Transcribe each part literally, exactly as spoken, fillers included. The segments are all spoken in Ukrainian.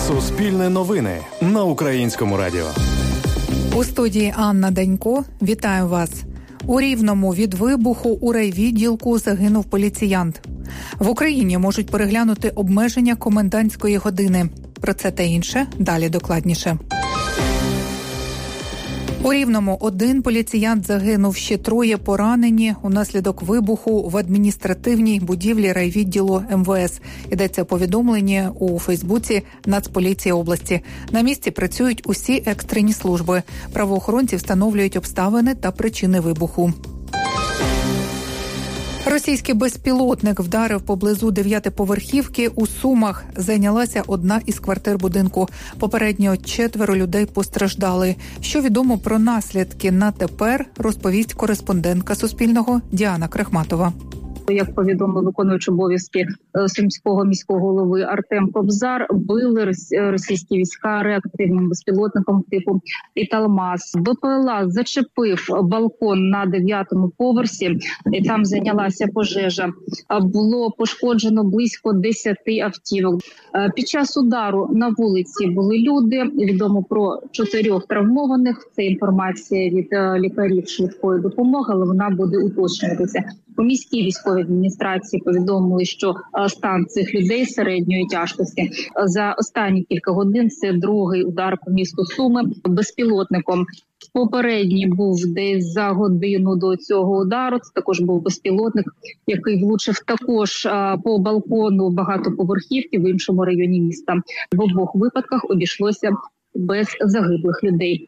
Суспільне новини на Українському радіо. У студії Анна Данько. Вітаю вас. У Рівному від вибуху у райвідділку загинув поліціянт. В Україні можуть переглянути обмеження комендантської години. Про це та інше далі докладніше. У Рівному один поліціянт загинув, ще троє поранені унаслідок вибуху в адміністративній будівлі райвідділу ем ве ес. Йдеться повідомлення у Фейсбуці Нацполіції області. На місці працюють усі екстрені служби. Правоохоронці встановлюють обставини та причини вибуху. Російський безпілотник вдарив поблизу дев'ятиповерхівки у Сумах. Зайнялася одна із квартир будинку. Попередньо четверо людей постраждали. Що відомо про наслідки на тепер, розповість кореспондентка Суспільного Діана Крехматова. Як повідомив виконуючий обов'язки сумського міського голови Артем Кобзар, били російські війська реактивним безпілотником типу «Італмаз». Бе пе ел а зачепив балкон на дев'ятому поверсі, і там зайнялася пожежа. Було пошкоджено близько десяти автівок. Під час удару на вулиці були люди. Відомо про чотирьох травмованих. Це інформація від лікарів швидкої допомоги, але вона буде уточнюватися. У міській військовій адміністрації повідомили, що стан цих людей середньої тяжкості. За останні кілька годин це другий удар по місту Суми безпілотником. Попередній був десь за годину до цього удару. Це також був безпілотник, який влучив також по балкону багатоповерхівки в іншому районі міста. В обох випадках обійшлося без загиблих людей.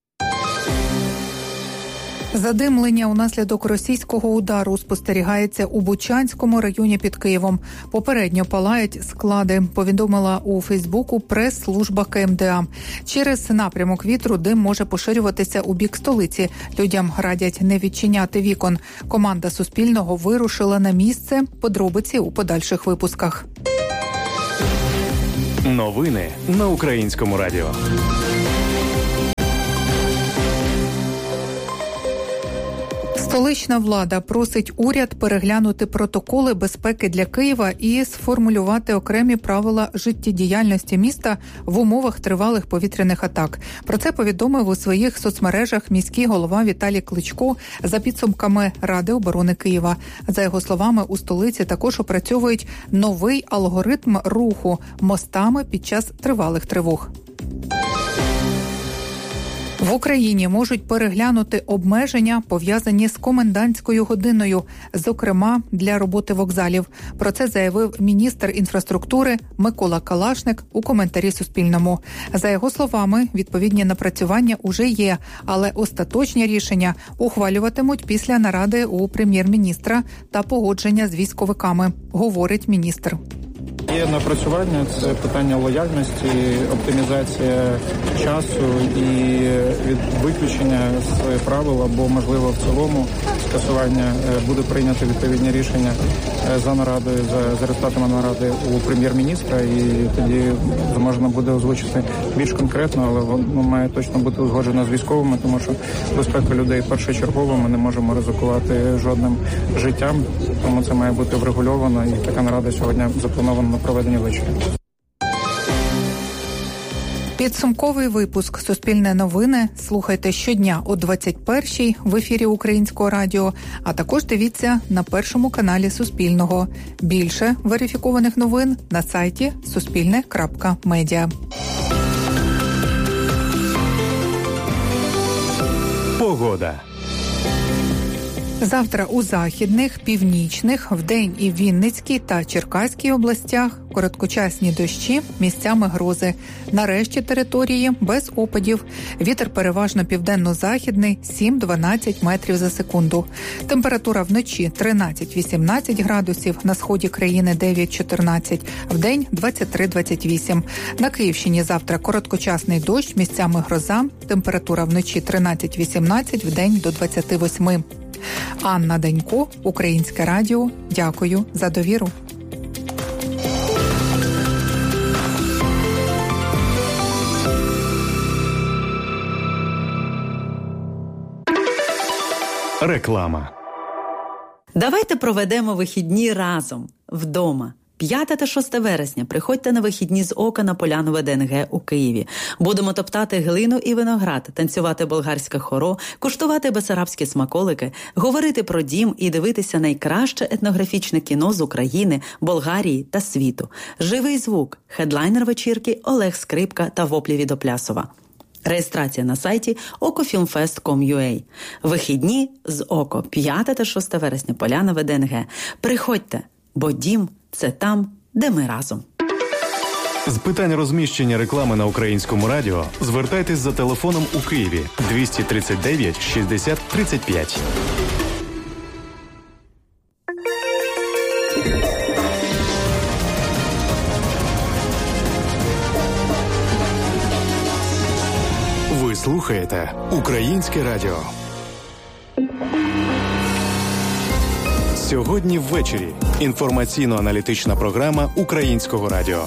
Задимлення унаслідок російського удару спостерігається у Бучанському районі під Києвом. Попередньо палають склади, повідомила у Фейсбуку прес-служба ке ем де а. Через напрямок вітру дим може поширюватися у бік столиці. Людям радять не відчиняти вікон. Команда Суспільного вирушила на місце. Подробиці у подальших випусках. Новини на Українському радіо. Столична влада просить уряд переглянути протоколи безпеки для Києва і сформулювати окремі правила життєдіяльності міста в умовах тривалих повітряних атак. Про це повідомив у своїх соцмережах міський голова Віталій Кличко за підсумками Ради оборони Києва. За його словами, у столиці також опрацьовують новий алгоритм руху мостами під час тривалих тривог. В Україні можуть переглянути обмеження, пов'язані з комендантською годиною, зокрема для роботи вокзалів. Про це заявив міністр інфраструктури Микола Калашник у коментарі Суспільному. За його словами, відповідні напрацювання уже є, але остаточні рішення ухвалюватимуть після наради у прем'єр-міністра та погодження з військовиками, говорить міністр. Є напрацювання, це питання лояльності, оптимізація часу і від виключення з правил або, можливо, в цілому скасування буде прийнято відповідні рішення за нарадою, за, за результатами наради у прем'єр-міністра, і тоді можна буде озвучити більш конкретно, але воно має точно бути узгоджено з військовими, тому що безпека людей першочергово, ми не можемо ризикувати жодним життям, тому це має бути врегульовано, і така нарада сьогодні запланована на проведення вечора. Підсумковий випуск «Суспільне новини» слухайте щодня о двадцять першій в ефірі Українського радіо, а також дивіться на першому каналі Суспільного. Більше верифікованих новин на сайті суспільне крапка медіа. Погода. Завтра у західних, північних, вдень і Вінницькій та Черкаській областях короткочасні дощі, місцями грози. На решті території без опадів. Вітер переважно південно-західний сім-дванадцять метрів за секунду. Температура вночі тринадцять-вісімнадцять градусів, на сході країни дев'ять-чотирнадцять, вдень двадцять три - двадцять вісім. На Київщині завтра короткочасний дощ, місцями гроза. Температура вночі тринадцять-вісімнадцять, вдень до двадцять восьми. Анна Данько, Українське радіо. Дякую за довіру. Реклама. Давайте проведемо вихідні разом, вдома. п'яте та шосте вересня приходьте на вихідні з Ока на поляну ВДНГ у Києві. Будемо топтати глину і виноград, танцювати болгарське хоро, куштувати бесарабські смаколики, говорити про дім і дивитися найкраще етнографічне кіно з України, Болгарії та світу. Живий звук, хедлайнер вечірки Олег Скрипка та воплі від Оплясова. Реєстрація на сайті окофілмфест крапка ком крапка ю а. Вихідні з Око, п'яте та шосте вересня, поляна ВДНГ. Приходьте, бо дім – це там, де ми разом. З питань розміщення реклами на Українському радіо звертайтесь за телефоном у Києві двісті тридцять дев'ять шістдесят тридцять п'ять. Ви слухаєте Українське радіо. Сьогодні ввечері інформаційно-аналітична програма Українського радіо.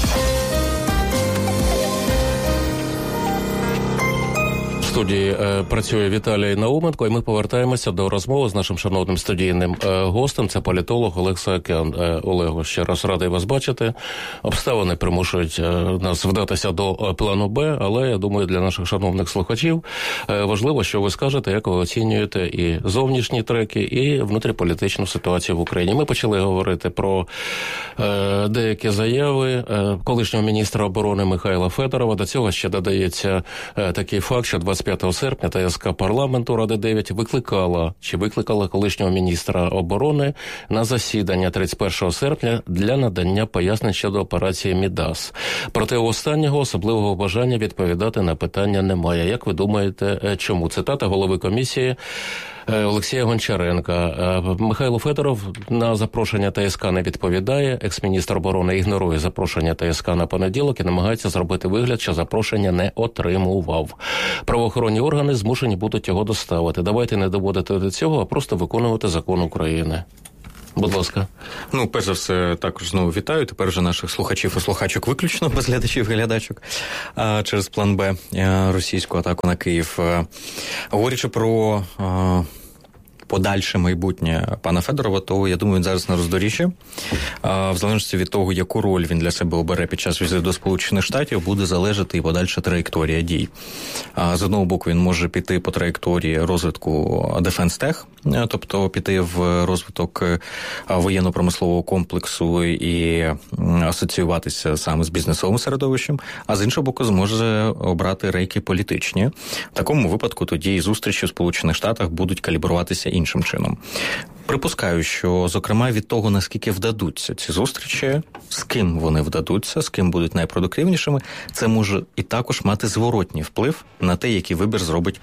В студії е, працює Віталій Науменко, і ми повертаємося до розмови з нашим шановним студійним е, гостем. Це політолог Олег Саакян. Е, Олего, ще раз радий вас бачити. Обставини примушують е, нас вдатися до е, плану Б, але, я думаю, для наших шановних слухачів е, важливо, що ви скажете, як ви оцінюєте і зовнішні треки, і внутріполітичну ситуацію в Україні. Ми почали говорити про е, деякі заяви е, колишнього міністра оборони Михайла Федорова. До цього ще додається е, такий факт, що двадцять п'ятого серпня ТСК парламенту Ради дев'ять викликала, чи викликала колишнього міністра оборони на засідання тридцять першого серпня для надання пояснень щодо операції «Мідас». Проте у останнього особливого бажання відповідати на питання немає. Як ви думаєте, чому? Цитата голови комісії Олексія Гончаренка. Михайло Федоров на запрошення ТСК не відповідає, екс-міністр оборони ігнорує запрошення ТСК на понеділок і намагається зробити вигляд, що запрошення не отримував. Правоохоронні органи змушені будуть його доставити. Давайте не доводити до цього, а просто виконувати закон України. Будь ласка. Ну, перш за все, також знову вітаю. Тепер вже наших слухачів і слухачок виключно, без глядачів і глядачок, а, через план Б, а, російську атаку на Київ. А, говорячи про а, подальше майбутнє пана Федорова, то, я думаю, він зараз на роздоріжжі. А, в залежності від того, яку роль він для себе обере під час візиту до Сполучених Штатів, буде залежати і подальша траєкторія дій. А, з одного боку, він може піти по траєкторії розвитку Defense Tech, тобто піти в розвиток воєнно-промислового комплексу і асоціюватися саме з бізнесовим середовищем, а з іншого боку, зможе обрати рейки політичні. В такому випадку тоді і зустрічі в Сполучених Штатах будуть калібруватися іншим чином. Припускаю, що, зокрема, від того, наскільки вдадуться ці зустрічі, з ким вони вдадуться, з ким будуть найпродуктивнішими, це може і також мати зворотній вплив на те, який вибір зробить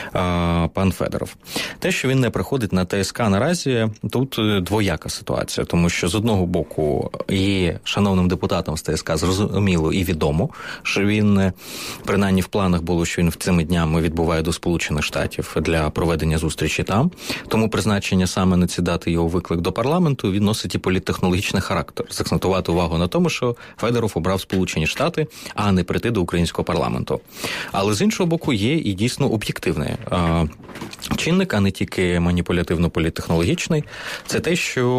а, пан Федоров. Те, що він не приходить на ТСК наразі, тут двояка ситуація, тому що, з одного боку, і шановним депутатам з ТСК зрозуміло і відомо, що він, принаймні в планах було, що він цими днями відбуває до Сполучених Штатів для проведення зустрічі там, тому призначення саме на ці дати його виклик до парламенту, він носить і політтехнологічний характер. Закцентувати увагу на тому, що Федоров обрав Сполучені Штати, а не прийти до українського парламенту. Але з іншого боку є і дійсно об'єктивний а, чинник, а не тільки маніпулятивно-політтехнологічний. Це те,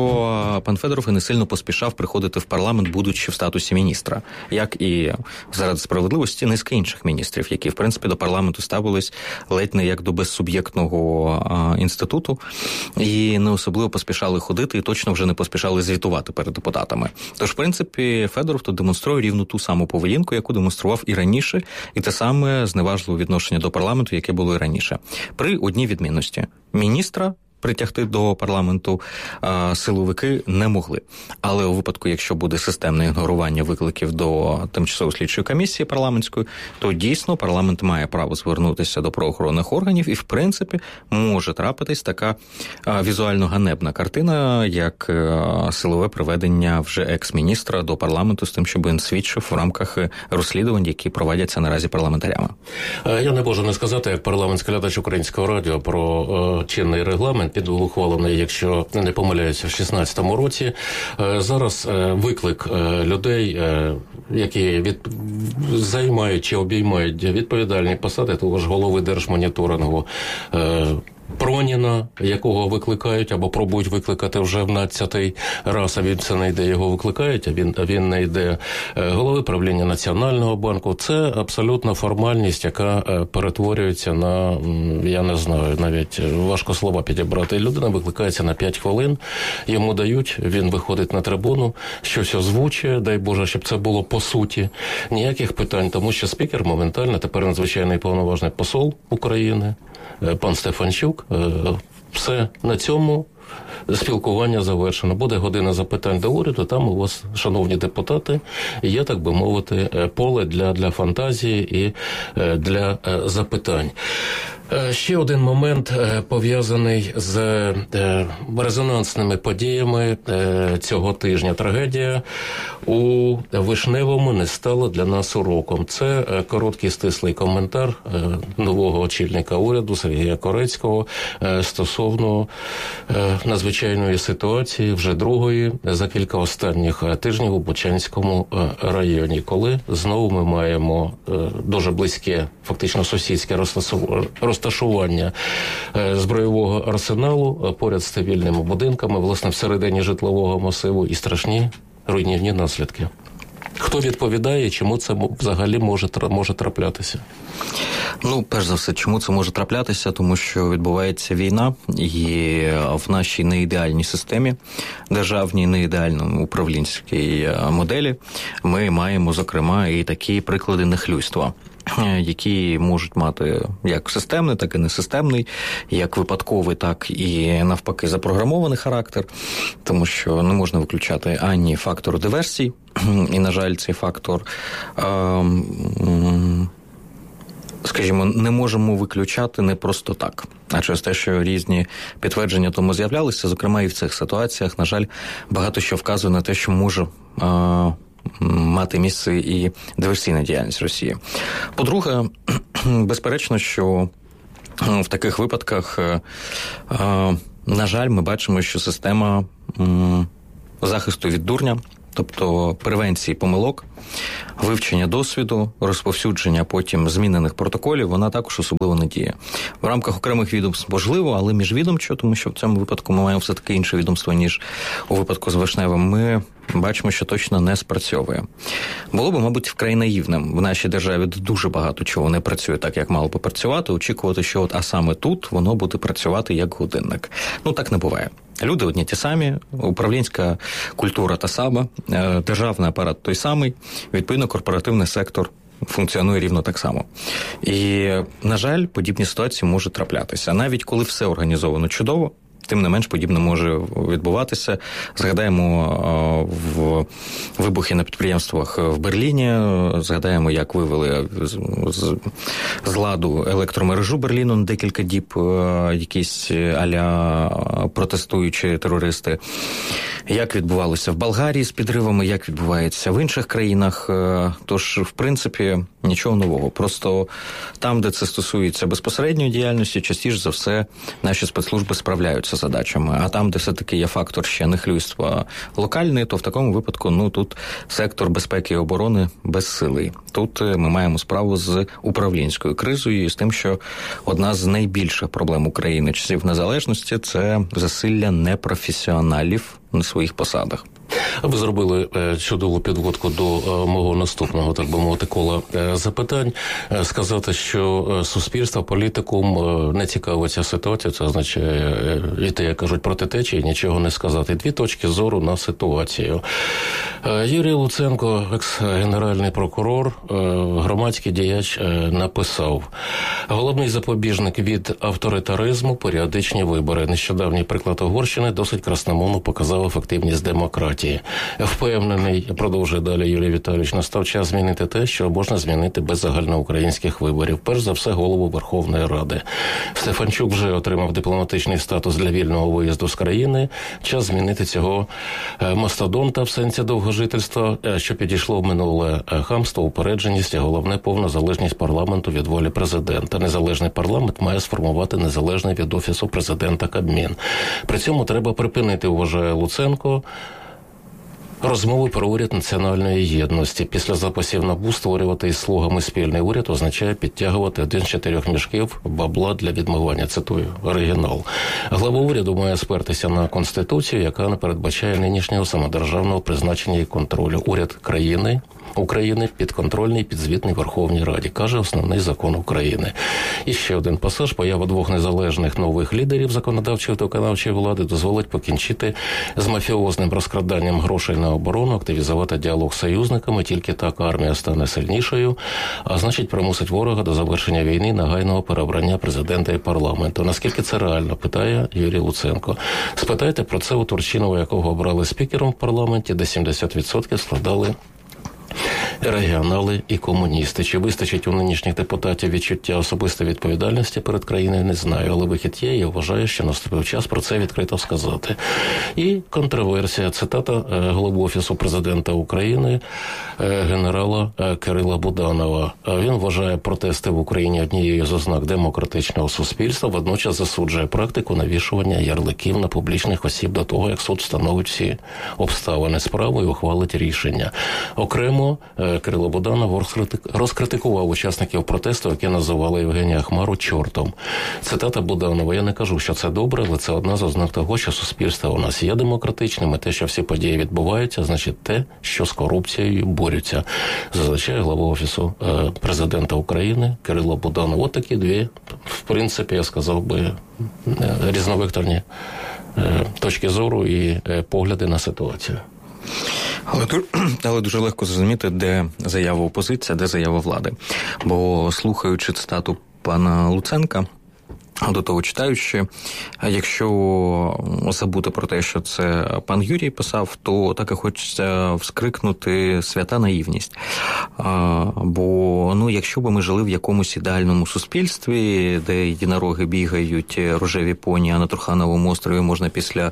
що пан Федоров і не сильно поспішав приходити в парламент, будучи в статусі міністра. Як і, заради справедливості, низка інших міністрів, які, в принципі, до парламенту ставились ледь не як до безсуб'єктного а, інституту і не особливо поспішали ходити і точно вже не поспішали звітувати перед депутатами. Тож, в принципі, Федоров тут демонструє рівно ту саму поведінку, яку демонстрував і раніше, і те саме зневажливе відношення до парламенту, яке було і раніше. При одній відмінності. Міністра притягти до парламенту а, силовики не могли. Але у випадку, якщо буде системне ігнорування викликів до тимчасової слідчої комісії парламентської, то дійсно парламент має право звернутися до правоохоронних органів і, в принципі, може трапитись така а, візуально ганебна картина, як а, силове приведення вже екс-міністра до парламенту з тим, щоб він свідчив в рамках розслідувань, які проводяться наразі парламентарями. Я не можу не сказати, як парламентський глядач Українського радіо, про о, чинний регламент. Він був ухвалений, якщо не помиляюся, в шістнадцятому році. Зараз виклик людей, які від... займають чи обіймають відповідальні посади, того ж голови Держмоніторингу, Проніна, якого викликають або пробують викликати вже в надцятий раз, а він це не йде, його викликають, а він, а він не йде, голови правління Національного банку. Це абсолютна формальність, яка перетворюється на, я не знаю, навіть важко слова підібрати. Людина викликається на п'ять хвилин, йому дають, він виходить на трибуну, щось озвучує, дай Боже, щоб це було по суті. Ніяких питань, тому що спікер моментально, тепер надзвичайний повноважний посол України, пан Стефанчук, все, на цьому спілкування завершено. Буде година запитань до уряду, там у вас, шановні депутати, є, так би мовити, поле для, для фантазії і для запитань. Ще один момент, пов'язаний з резонансними подіями цього тижня. Трагедія у Вишневому не стала для нас уроком. Це короткий стислий коментар нового очільника уряду Сергія Корецького стосовно надзвичайної ситуації, вже другої, за кілька останніх тижнів у Бучанському районі, коли знову ми маємо дуже близьке, фактично сусідське розташування збройового арсеналу поряд з цивільними будинками, власне, всередині житлового масиву, і страшні руйнівні наслідки. Хто відповідає, чому це взагалі може, може траплятися? Ну, перш за все, чому це може траплятися? Тому що відбувається війна, і в нашій неідеальній системі, державній неідеальній управлінській моделі, ми маємо, зокрема, і такі приклади нехлюйства, які можуть мати як системний, так і несистемний, як випадковий, так і, навпаки, запрограмований характер, тому що не можна виключати ані фактор диверсій, і, на жаль, цей фактор, скажімо, не можемо виключати не просто так, а через те, що різні підтвердження тому з'являлися, зокрема і в цих ситуаціях, на жаль, багато що вказує на те, що може мати місце і диверсійна діяльність Росії. По-друге, безперечно, що в таких випадках, на жаль, ми бачимо, що система захисту від дурня, тобто превенції помилок, вивчення досвіду, розповсюдження потім змінених протоколів, вона також особливо не діє. В рамках окремих відомств можливо, але міжвідомчо, тому що в цьому випадку ми маємо все-таки інше відомство, ніж у випадку з Вишневим, ми бачимо, що точно не спрацьовує. Було б, мабуть, вкрай наївним. В нашій державі дуже багато чого не працює так, як мало би працювати, очікувати, що от, а саме тут воно буде працювати як годинник. Ну, так не буває. Люди одні ті самі, управлінська культура та сама, державний апарат той самий, відповідно, корпоративний сектор функціонує рівно так само. І, на жаль, подібні ситуації можуть траплятися. Навіть коли все організовано чудово, тим не менш подібне може відбуватися. Згадаємо в вибухи на підприємствах в Берліні, згадаємо, як вивели з, з ладу електромережу Берліну на декілька діб якісь а-ля протестуючі терористи, як відбувалося в Болгарії з підривами, як відбувається в інших країнах. Тож, в принципі, нічого нового. Просто там, де це стосується безпосередньої діяльності, частіше за все наші спецслужби справляються з задачами. А там, де все-таки є фактор ще нехлюйства локальний, то в такому випадку, ну, тут сектор безпеки і оборони безсилий. Тут ми маємо справу з управлінською кризою і з тим, що одна з найбільших проблем України часів незалежності – це засилля непрофесіоналів на своїх посадах. Ви зробили чудову підводку до мого наступного, так би мовити, кола запитань. Сказати, що суспільство, політикум не цікавиться ситуацією, це означає йти, як кажуть, проти течії, нічого не сказати. Дві точки зору на ситуацію. Юрій Луценко, екс-генеральний прокурор, громадський діяч, написав: головний запобіжник від авторитаризму – періодичні вибори. Нещодавній приклад Угорщини досить красномовно показав ефективність демократії. Впевнений, продовжує далі Юрій Віталійович, настав час змінити те, що можна змінити без загальноукраїнських виборів. Перш за все, голову Верховної Ради. Стефанчук вже отримав дипломатичний статус для вільного виїзду з країни. Час змінити цього мастодонта в сенсі довгожительства, що підійшло в минуле: хамство, упередженість, а головне – повна залежність парламенту від волі президента. Незалежний парламент має сформувати незалежний від Офісу президента Кабмін. При цьому треба припинити, вважає Луценко, Розмови про уряд національної єдності. Після записів НАБУ створювати із слугами спільний уряд означає підтягувати один з чотирьох мішків бабла для відмивання. Цитую оригінал. Глава уряду має спертися на Конституцію, яка не передбачає нинішнього самодержавного призначення і контролю. Уряд країни України підконтрольний і підзвітний Верховній Раді, каже основний закон України. І ще один пасаж. Поява двох незалежних нових лідерів законодавчої та виконавчої влади дозволить покінчити з мафіозним розкраданням грошей на оборону, активізувати діалог з союзниками. Тільки так армія стане сильнішою, а значить примусить ворога до завершення війни, негайного переобрання президента і парламенту. Наскільки це реально, питає Юрій Луценко. Спитайте про це у Турчинова, якого обрали спікером в парламенті, де сімдесят відсотків складали регіонали і комуністи. Чи вистачить у нинішніх депутатів відчуття особистої відповідальності перед країною, не знаю. Але вихід є, я вважаю, що наступив час про це відкрито сказати. І контроверсія. Цитата голови Офісу президента України генерала Кирила Буданова. Він вважає протести в Україні однією з ознак демократичного суспільства, водночас засуджує практику навішування ярликів на публічних осіб до того, як суд встановить всі обставини справи і ухвалить рішення. Окремо Кирило Буданов розкритикував учасників протесту, які називали Євгенія Хмару чортом. Цитата Буданова. Я не кажу, що це добре, але це одна з ознак того, що суспільство у нас є демократичним, і те, що всі події відбуваються, значить те, що з корупцією борються. Зазначає глава Офісу президента України Кирило Буданов. От такі дві, в принципі, я сказав би, різновекторні точки зору і погляди на ситуацію. Але, але дуже легко зрозуміти, де заява опозиція, де заява влади. Бо, слухаючи цитату пана Луценка, до того читаючи, якщо забути про те, що це пан Юрій писав, то так і хочеться вскрикнути свята наївність. А, бо, ну, якщо б ми жили в якомусь ідеальному суспільстві, де єдинороги бігають, рожеві поні, а на Трухановому острові можна після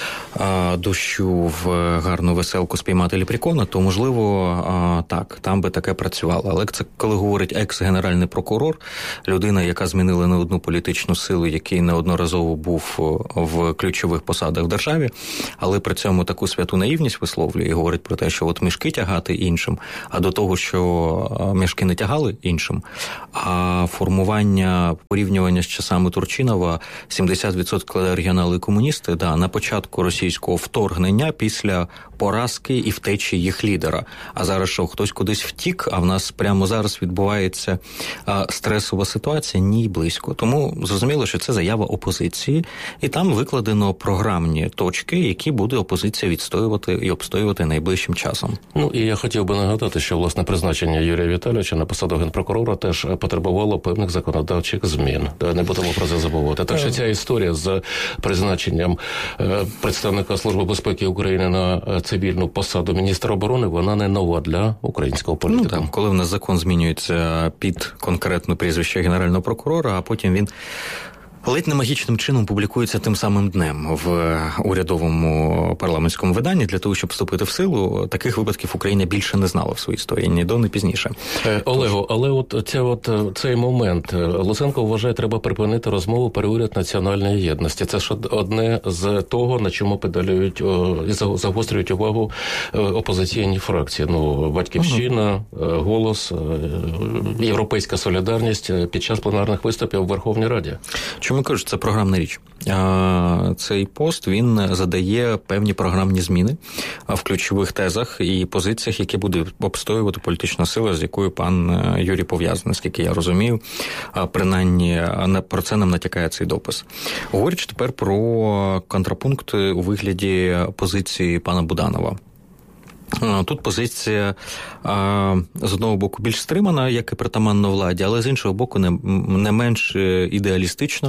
а, дощу в гарну веселку спіймати ліпрекона, то, можливо, а, так, там би таке працювало. Але це, коли говорить екс-генеральний прокурор, людина, яка змінила не одну політичну силу, який неодноразово був в ключових посадах в державі, але при цьому таку святу наївність висловлює і говорить про те, що от мішки тягати іншим, а до того, що мішки не тягали іншим, а формування, порівнювання з часами Турчинова, сімдесят відсотків регіонали і комуністи, да, на початку російського вторгнення після поразки і втечі їх лідера. А зараз що, хтось кудись втік, а в нас прямо зараз відбувається а, стресова ситуація? Ні, близько. Тому зрозуміло, що це заява опозиції, і там викладено програмні точки, які буде опозиція відстоювати і обстоювати найближчим часом. Ну, і я хотів би нагадати, що, власне, призначення Юрія Віталійовича на посаду генпрокурора теж потребувало певних законодавчих змін. Не будемо про це забувати. Так що ця історія з призначенням представника Служби безпеки України на цивільну посаду міністра оборони, вона не нова для українського політику. Ну, так, коли в нас закон змінюється під конкретне прізвище генерального прокурора, а потім він ледь не магічним чином публікується тим самим днем в урядовому парламентському виданні для того, щоб вступити в силу. Таких випадків Україна більше не знала в своїй історії, ні до, ні пізніше. Е, Олего, але от, ця, от цей момент. Луценко вважає, треба припинити розмову про уряд національної єдності. Це ж одне з того, на чому педалюють і загострюють увагу опозиційні фракції. Ну, Батьківщина, uh-huh. Голос, Європейська солідарність під час пленарних виступів у Верховній Раді. Чому кажу, це програмна річ. Цей пост, він задає певні програмні зміни в ключових тезах і позиціях, які буде обстоювати політична сила, з якою пан Юрій пов'язаний, наскільки я розумію. Принаймні, про це нам натякає цей допис. Говорячи тепер про контрапункти у вигляді позиції пана Буданова. Тут позиція з одного боку більш стримана, як і притаманно владі, але з іншого боку не, не менш ідеалістична,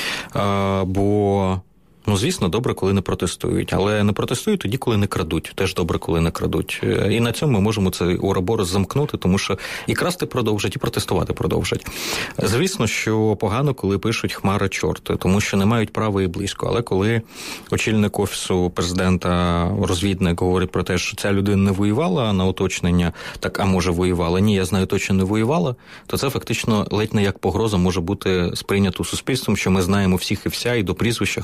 бо, ну, звісно, добре, коли не протестують, але не протестують тоді, коли не крадуть. Теж добре, коли не крадуть. І на цьому ми можемо цей уроборос замкнути, тому що і красти продовжать, і протестувати продовжать. Звісно, що погано, коли пишуть «Хмара чорт», тому що не мають права і близько. Але коли очільник Офісу президента, розвідник, говорить про те, що ця людина не воювала на уточнення, так, а може воювала? Ні, я знаю, точно не воювала, то це фактично ледь не як погроза може бути сприйнято суспільством, що ми знаємо всіх і вся, і до прізвища, хто що там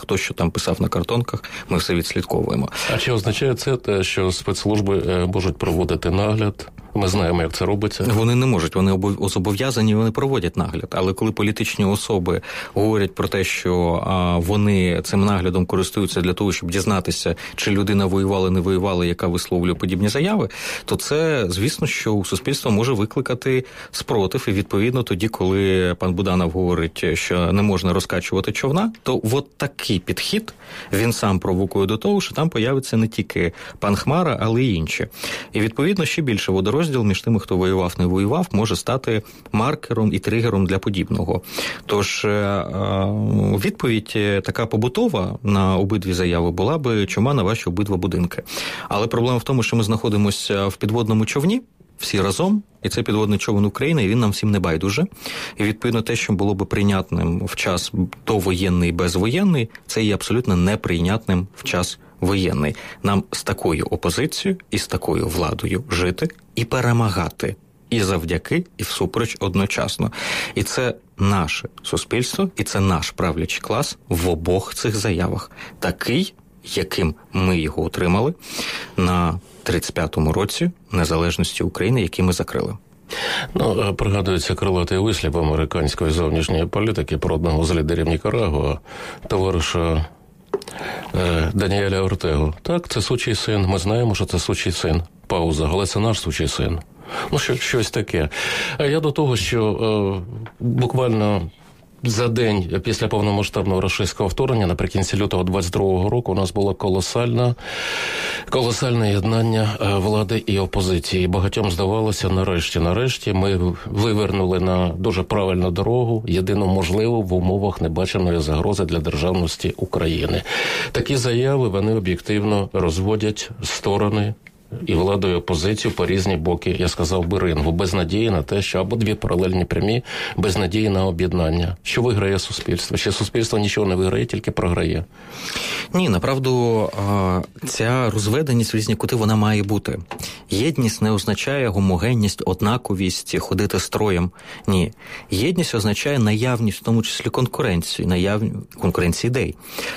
писав на картонках, ми все відслідковуємо. А чи означає це те, що спецслужби можуть проводити нагляд? Ми знаємо, як це робиться. Вони не можуть, вони зобов'язані, вони проводять нагляд. Але коли політичні особи говорять про те, що а, вони цим наглядом користуються для того, щоб дізнатися, чи людина воювала, не воювала, яка висловлює подібні заяви, то це, звісно, що у суспільства може викликати спротив. І, відповідно, тоді, коли пан Буданов говорить, що не можна розкачувати човна, то от такий підхід, він сам провокує до того, що там появиться не тільки пан Хмара, але й інші. І, відповідно, ще більше водорозділ між тими, хто воював, не воював, може стати маркером і тригером для подібного. Тож відповідь така побутова на обидві заяви була би чума на ваші обидва будинки. Але проблема в тому, що ми знаходимося в підводному човні, всі разом, і це підводний човен України, і він нам всім не байдуже. І, відповідно, те, що було би прийнятним в час довоєнний і безвоєнний, це є абсолютно неприйнятним в час воєнний. Нам з такою опозицією і з такою владою жити і перемагати. І завдяки, і всупереч одночасно. І це наше суспільство, і це наш правлячий клас в обох цих заявах. Такий, яким ми його отримали на тридцять п'ятому році незалежності України, який ми закрили. Ну, пригадується крилатий вислів американської зовнішньої політики про одного з лідерів Нікарагуа, товариша е, Даніеля Ортегу. Так, це сучий син, ми знаємо, що це сучий син. Пауза, але це наш сучий син. Ну, що, щось таке. А я до того, що е, буквально за день після повномасштабного російського вторгнення, наприкінці лютого двадцять другого року, у нас було колосальне, колосальне єднання влади і опозиції. Багатьом здавалося, нарешті, нарешті ми вивернули на дуже правильну дорогу, єдину можливу в умовах небаченої загрози для державності України. Такі заяви, вони об'єктивно розводять сторони і владу, і опозицію по різні боки, я сказав би, рингу, без надії на те, що або дві паралельні прямі, без надії на об'єднання. Що виграє суспільство? Ще суспільство нічого не виграє, тільки програє. Ні, направду, ця розведеність в різні кути, вона має бути. Єдність не означає гомогенність, однаковість, ходити строєм. Ні. Єдність означає наявність, в тому числі конкуренції, наявність конкуренції ідей.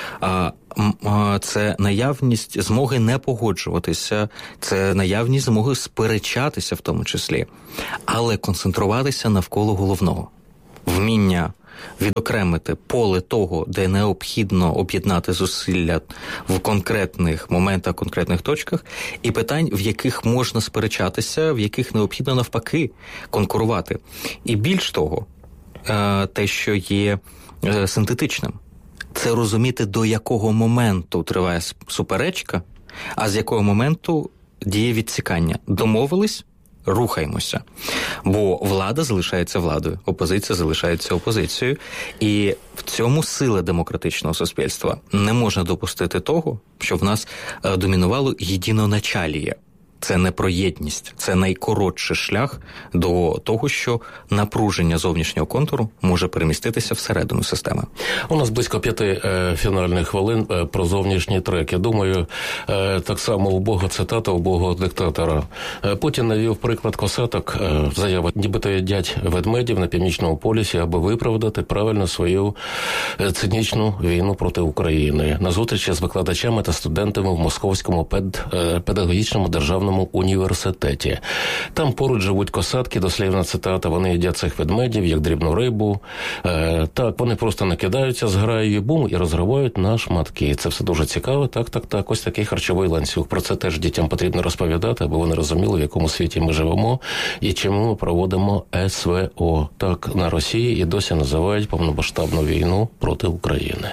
Це наявність змоги не погоджуватися, це наявність змоги сперечатися в тому числі, але концентруватися навколо головного. Вміння відокремити поле того, де необхідно об'єднати зусилля в конкретних моментах, конкретних точках, і питань, в яких можна сперечатися, в яких необхідно навпаки конкурувати. І більш того, те, що є синтетичним, це розуміти, до якого моменту триває суперечка, а з якого моменту діє відсікання. Домовились? Рухаємося. Бо влада залишається владою, опозиція залишається опозицією. І в цьому сила демократичного суспільства. Не можна допустити того, щоб в нас домінувало єдиноначаліє. Це не про єдність, це найкоротший шлях до того, що напруження зовнішнього контуру може переміститися всередину системи. У нас близько п'яти е, фінальних хвилин е, про зовнішній трек. Я думаю, е, так само убога цитата убогого диктатора. Е, Путін навів приклад косаток, е, заява, нібито їдять ведмедів на Північному полюсі, аби виправдати правильно свою е, цинічну війну проти України. На зустрічі з викладачами та студентами в Московському пед, е, педагогічному державному університеті. Там поруч живуть косатки, дослівна цитата, вони їдять цих ведмедів, як дрібну рибу. Е, так, вони просто накидаються з граєю бум і розривають на шматки. Це все дуже цікаво. Так, так, так. Ось такий харчовий ланцюг. Про це теж дітям потрібно розповідати, аби вони розуміли, в якому світі ми живемо і чому ми проводимо ес ве о. Так, на Росії і досі називають повномасштабну війну проти України.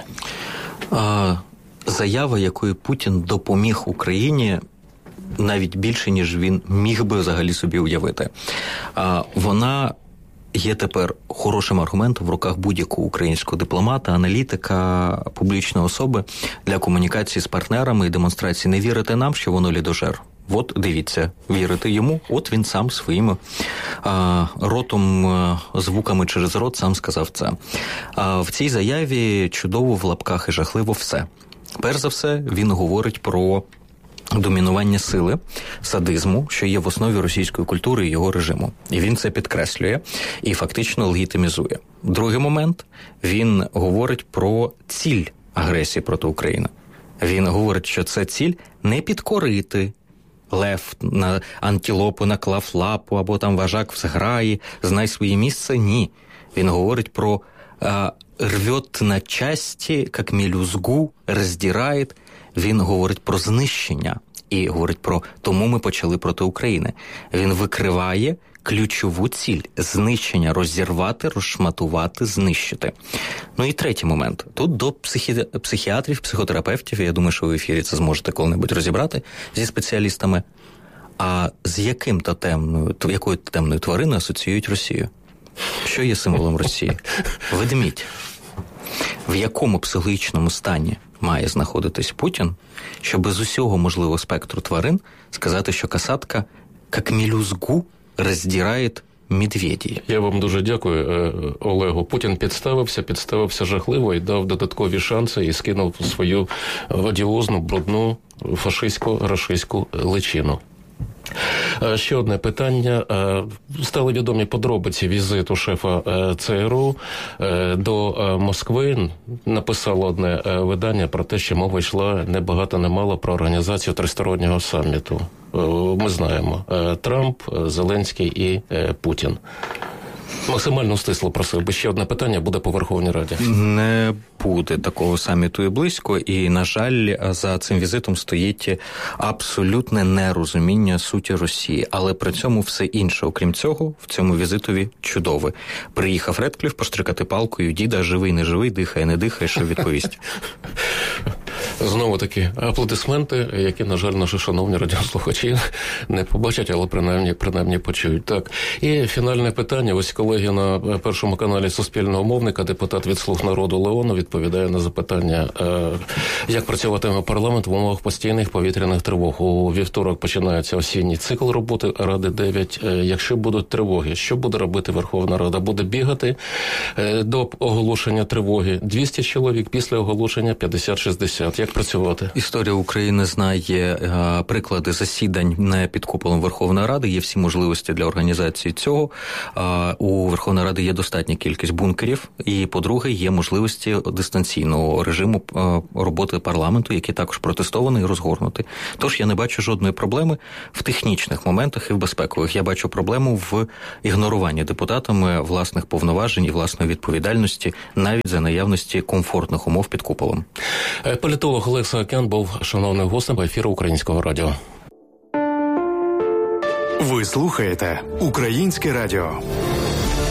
А, заява, якою Путін допоміг Україні, навіть більше, ніж він міг би взагалі собі уявити. А, вона є тепер хорошим аргументом в руках будь-якого українського дипломата, аналітика, публічної особи для комунікації з партнерами і демонстрації. Не вірите нам, що воно лідожер. От, дивіться, вірите йому, от він сам своїми а, ротом, а, звуками через рот сам сказав це. А в цій заяві чудово в лапках і жахливо все. Перш за все, він говорить про домінування сили, садизму, що є в основі російської культури і його режиму. І він це підкреслює і фактично легітимізує. Другий момент, він говорить про ціль агресії проти України. Він говорить, що це ціль не підкорити. Лев на антилопу наклав лапу, або там вожак в зграї, знай своє місце. Ні. Він говорить про а, рвет на часті, як мелюзгу, роздирає. Він говорить про знищення і говорить про тому ми почали проти України. Він викриває ключову ціль – знищення, розірвати, розшматувати, знищити. Ну і третій момент. Тут до психі... психіатрів, психотерапевтів, я думаю, що ви в ефірі це зможете коли-небудь розібрати зі спеціалістами, а з яким то темною, якою темною твариною асоціюють Росію? Що є символом Росії? Ведмідь. В якому психологічному стані має знаходитись Путін, щоб з усього можливого спектру тварин сказати, що касатка, як мелюзгу, роздирає медведі. Я вам дуже дякую, Олегу. Путін підставився, підставився жахливо і дав додаткові шанси і скинув свою одіозну, брудну, фашистсько-рашистську личину. Ще одне питання. Стали відомі подробиці візиту шефа ЦРУ до Москви. Написало одне видання про те, що мова йшла не багато не мало про організацію тристороннього саміту. Ми знаємо Трамп, Зеленський і Путін. Максимально стисло просив би. Ще одне питання буде по Верховній Раді. Не буде такого саміту і близько, і, на жаль, за цим візитом стоїть абсолютне нерозуміння суті Росії. Але при цьому все інше, окрім цього, в цьому візитові чудове. Приїхав Редкліф поштрикати палкою діда, живий, не живий, дихає, не дихає, що відповість. Знову таки аплодисменти, які, на жаль, наші шановні радіослухачі не побачать, але принаймні, принаймні почують. Так. І фінальне питання. Ось колеги на Першому каналі Суспільного мовника, депутат від «Слуг народу» Леонов відповідає на запитання, як працюватиме парламент в умовах постійних повітряних тривог. У вівторок починається осінній цикл роботи Ради дев'ять. Якщо будуть тривоги, що буде робити Верховна Рада? Буде бігати до оголошення тривоги двісті чоловік, після оголошення п'ятдесят-шістдесят. Як працювати? Історія України знає а, приклади засідань не під куполом Верховної Ради. Є всі можливості для організації цього. А, у Верховної Ради є достатня кількість бункерів. І, по-друге, є можливості дистанційного режиму а, роботи парламенту, який також протестований і розгорнутий. Тож я не бачу жодної проблеми в технічних моментах і в безпекових. Я бачу проблему в ігноруванні депутатами власних повноважень і власної відповідальності, навіть за наявності комфортних умов під куполом. Політолог Олег Саакян був шановним гостем ефіру Українського радіо. Ви слухаєте Українське радіо.